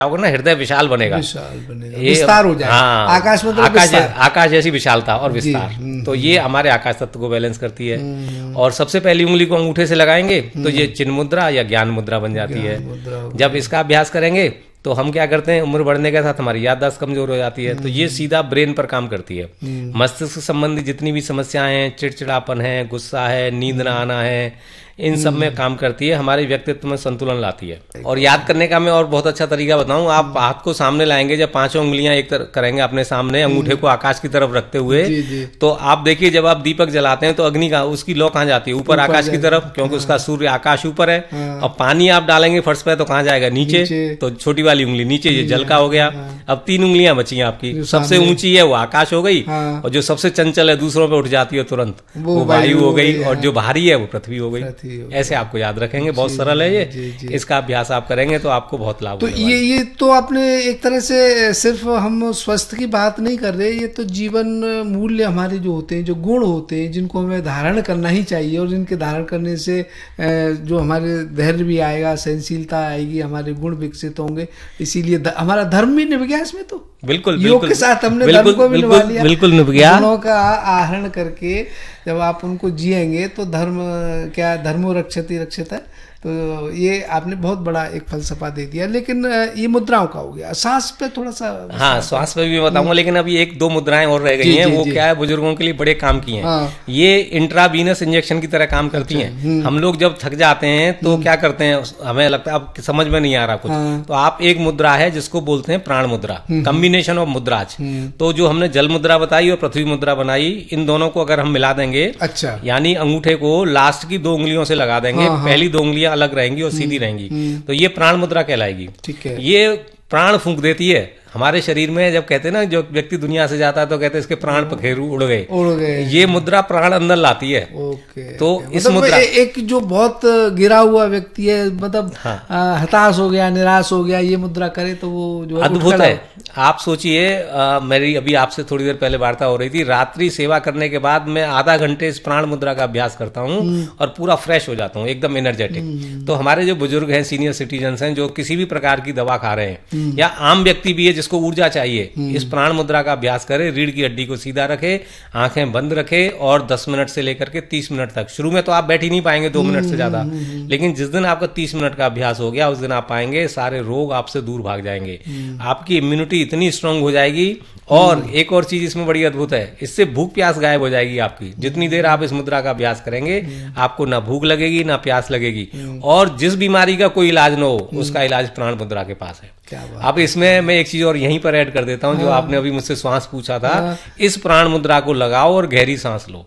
होगा ना, हृदय विशाल बनेगा, विस्तार हो जाएगा। हाँ, आकाश में आकाश जैसी विशालता और विस्तार। तो ये हमारे आकाश तत्व को बैलेंस करती है। और सबसे पहली उंगली को अंगूठे से लगाएंगे तो ये चिन्ह मुद्रा या ज्ञान मुद्रा बन जाती है। जब इसका अभ्यास करेंगे तो हम क्या करते हैं, उम्र बढ़ने के साथ हमारी याददाश्त कमजोर हो जाती है, तो ये सीधा ब्रेन पर काम करती है। मस्तिष्क संबंधी जितनी भी समस्याएं हैं, चिड़चिड़ापन है, गुस्सा है, नींद ना आना है, इन सब में काम करती है, हमारे व्यक्तित्व में संतुलन लाती है। और याद करने का मैं और बहुत अच्छा तरीका बताऊं, आप हाथ को सामने लाएंगे, जब पांचों उंगलियां एक तरफ करेंगे अपने सामने, अंगूठे को आकाश की तरफ रखते हुए, तो आप देखिए जब आप दीपक जलाते हैं तो अग्नि का उसकी लौ कहाँ जाती है, ऊपर आकाश की तरफ, क्योंकि उसका सूर्य आकाश ऊपर है। और पानी आप डालेंगे फर्श पे तो कहाँ जाएगा, नीचे। तो छोटी वाली उंगली नीचे, ये जल का हो गया। अब 3 उंगलियां बची हैं आपकी, सबसे ऊंची है वो आकाश हो गई, और जो सबसे चंचल है दूसरों पे उठ जाती है तुरंत, वो वायु हो गई, और जो भारी है वो पृथ्वी हो गई। ऐसे आपको याद रखेंगे, बहुत सरल है ये। इसका अभ्यास आप करेंगे तो आपको बहुत लाभ होगा। तो ये तो आपने एक तरह से सिर्फ हम स्वास्थ्य की बात नहीं कर रहे, ये तो जीवन मूल्य हमारे जो होते हैं, जो गुण होते हैं, जिनको हमें धारण करना ही चाहिए, और जिनके धारण करने से जो हमारे धैर्य भी आएगा, सहनशीलता आएगी, हमारे गुण विकसित होंगे। इसीलिए हमारा धर्म भी निभ गया इसमें। तो बिल्कुल योग के साथ हमने धर्म को भी निभा लिया, बिल्कुल निभ गया। गुणों का आहरण करके जब आप उनको जिएंगे तो धर्म क्या, धर्मो रक्षति रक्षिता। तो ये आपने बहुत बड़ा एक फलसफा दे दिया। लेकिन ये मुद्राओं का हो गया, सांस पे थोड़ा सा। हाँ, श्वास पे भी बताऊंगा, लेकिन अभी 1-2 मुद्राएं और रह गई हैं। वो क्या है, बुजुर्गों के लिए बड़े काम की हैं। ये इंट्रावीनस इंजेक्शन की तरह काम करती हैं। हम लोग जब थक जाते हैं तो क्या करते हैं, हमें लगता है अब समझ में नहीं आ रहा कुछ, तो आप एक मुद्रा है जिसको बोलते हैं प्राण मुद्रा, कम्बिनेशन ऑफ मुद्राज। तो जो हमने जल मुद्रा बताई और पृथ्वी मुद्रा बनाई, इन दोनों को अगर हम मिला देंगे, अच्छा, यानी अंगूठे को लास्ट की 2 उंगलियों से लगा देंगे, पहली 2 उंगलियां अलग रहेंगी और सीधी रहेंगी, तो ये प्राण मुद्रा कहलाएगी। ठीक है। ये प्राण फूंक देती है हमारे शरीर में। जब कहते हैं ना, जो व्यक्ति दुनिया से जाता है तो कहते हैं इसके प्राण पखेरु उड़ गए। ये मुद्रा प्राण अंदर लाती है। ओके। तो इस मुद्रा, एक जो बहुत गिरा हुआ व्यक्ति है, मतलब हताश हो गया, निराश हो गया, ये मुद्रा करे तो वो जो अद्भुत है। आप सोचिए, मेरी अभी आपसे थोड़ी देर पहले वार्ता हो रही थी, रात्रि सेवा करने के बाद मैं आधा घंटे इस प्राण मुद्रा का अभ्यास करता हूँ और पूरा फ्रेश हो जाता हूँ, एकदम एनर्जेटिक। तो हमारे जो बुजुर्ग हैं, सीनियर सिटीजन हैं, जो किसी भी प्रकार की दवा खा रहे हैं, या आम व्यक्ति भी है जिसको ऊर्जा चाहिए, इस प्राण मुद्रा का अभ्यास करे। रीढ़ की हड्डी को सीधा रखे, आंखें बंद रखे, और 10 मिनट से लेकर के 30 मिनट तक। शुरू में तो आप बैठ ही नहीं पाएंगे 2 मिनट से ज्यादा, लेकिन जिस दिन आपका 30 मिनट का अभ्यास हो गया, उस दिन आप पाएंगे सारे रोग आपसे दूर भाग जाएंगे, आपकी इम्यूनिटी इतनी स्ट्रांग हो जाएगी। और एक और चीज इसमें बड़ी अद्भुत है, इससे भूख प्यास गायब हो जाएगी आपकी। जितनी देर आप इस मुद्रा का अभ्यास करेंगे, आपको ना भूख लगेगी ना प्यास लगेगी। और जिस बीमारी का कोई इलाज न हो, उसका इलाज प्राण मुद्रा के पास है। अब इसमें मैं एक चीज और यहीं पर ऐड कर देता हूं, जो आपने अभी मुझसे श्वास पूछा था। इस प्राण मुद्रा को लगाओ और गहरी सांस लो।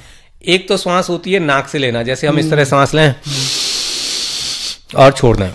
एक तो श्वास होती है नाक से लेना, जैसे हम इस तरह सांस लें और छोड़ दें,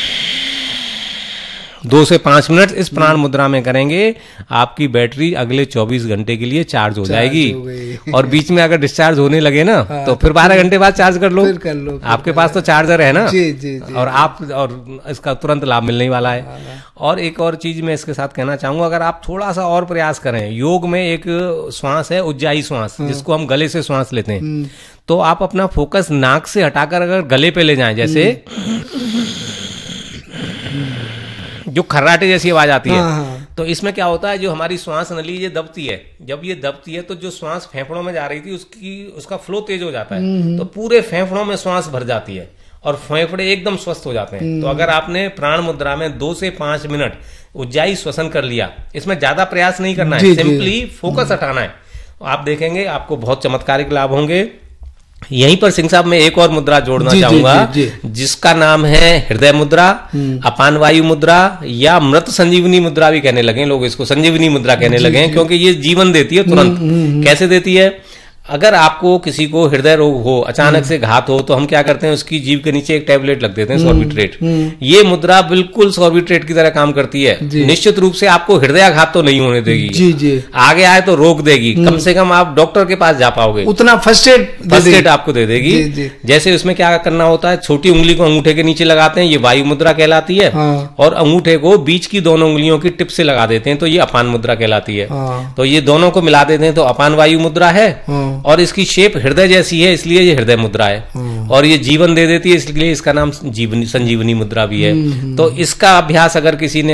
2 से 5 मिनट इस प्राण मुद्रा में करेंगे, आपकी बैटरी अगले 24 घंटे के लिए चार्ज हो जाएगी। और बीच में अगर डिस्चार्ज होने लगे ना, तो फिर 12 घंटे बाद चार्ज कर लो, आपके पास तो चार्जर है ना। और इसका तुरंत लाभ मिलने वाला है। और एक और चीज मैं इसके साथ कहना चाहूंगा, अगर आप थोड़ा सा और प्रयास करें, योग में एक श्वास है उज्जाई श्वास, जिसको हम गले से श्वास लेते हैं, तो आप अपना फोकस नाक से हटाकर अगर गले पे ले जाएं, जैसे जो खर्राटे जैसी आवाज आती है, तो इसमें क्या होता है, जो हमारी श्वास नली ये दबती है, जब ये दबती है तो जो श्वास फेफड़ों में जा रही थी उसका फ्लो तेज हो जाता है, तो पूरे फेफड़ों में श्वास भर जाती है और फेफड़े एकदम स्वस्थ हो जाते हैं। तो अगर आपने प्राण मुद्रा में 2 से 5 मिनट उज्जाई श्वसन कर लिया, इसमें ज्यादा प्रयास नहीं करना है, सिंपली फोकस हटाना है, आप देखेंगे आपको बहुत चमत्कारिक लाभ होंगे। यहीं पर सिंह साहब मैं एक और मुद्रा जोड़ना चाहूंगा, जिसका नाम है हृदय मुद्रा, अपान वायु मुद्रा, या मृत संजीवनी मुद्रा भी कहने लगे लोग इसको, संजीवनी मुद्रा कहने लगे, क्योंकि ये जीवन देती है तुरंत। कैसे देती है, अगर आपको किसी को हृदय रोग हो, अचानक से घात हो, तो हम क्या करते हैं, उसकी जीभ के नीचे एक टैबलेट लग देते हैं, सॉर्बिट्रेट। ये मुद्रा बिल्कुल सॉर्बिट्रेट की तरह काम करती है। निश्चित रूप से आपको हृदयाघात तो नहीं होने देगी, जी। आगे आए तो रोक देगी, कम से कम आप डॉक्टर के पास जा पाओगे, उतना फर्स्ट एड आपको दे देगी। जैसे उसमें क्या करना होता है, छोटी उंगली को अंगूठे के नीचे लगाते हैं, ये वायु मुद्रा कहलाती है, और अंगूठे को बीच की दोनों उंगलियों की टिप से लगा देते हैं, तो ये अपान मुद्रा कहलाती है। तो ये दोनों को मिला देते हैं तो अपान वायु मुद्रा है, और इसकी शेप हृदय जैसी है, इसलिए ये हृदय मुद्रा है। और ये जीवन दे देती है, इसलिए इसका नाम संजीवनी मुद्रा भी है। तो इसका अभ्यास अगर किसी ने